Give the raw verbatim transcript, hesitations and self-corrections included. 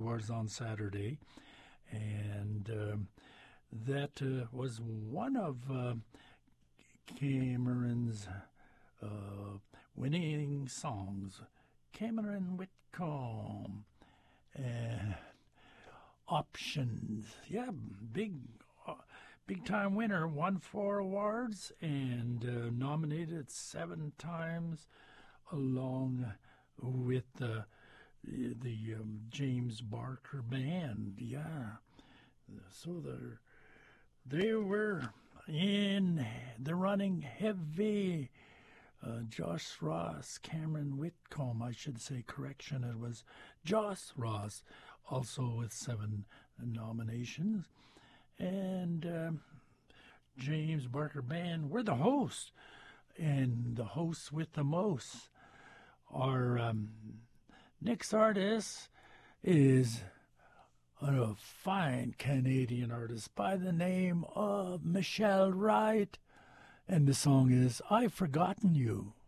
Awards on Saturday, and um, that uh, was one of uh, Cameron's uh, winning songs. Cameron Whitcomb. And Options. Yeah, big, uh, big time winner. Won four awards and uh, nominated seven times, along with the the um, James Barker Band. Yeah, so they they were in the running heavy. Uh, Josh Ross, Cameron Whitcomb, I should say, correction, it was Josh Ross, also with seven nominations. And um, James Barker Band, we're the hosts. And the hosts with the most. Our um, next artist is a fine Canadian artist by the name of Michelle Wright. And the song is I've Forgotten You.